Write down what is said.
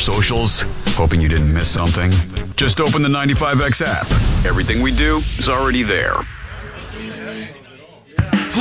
socials? Hoping you didn't miss something? Just open the 95X app. Everything we do is already there.